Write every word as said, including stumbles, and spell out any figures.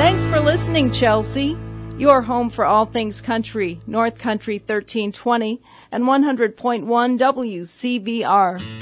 Thanks for listening, Chelsea. Your home for all things country, North Country thirteen twenty and one hundred point one W C B R.